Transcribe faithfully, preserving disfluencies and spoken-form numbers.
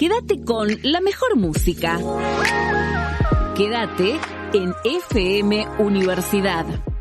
Quédate con la mejor música. Quédate en F M Universidad.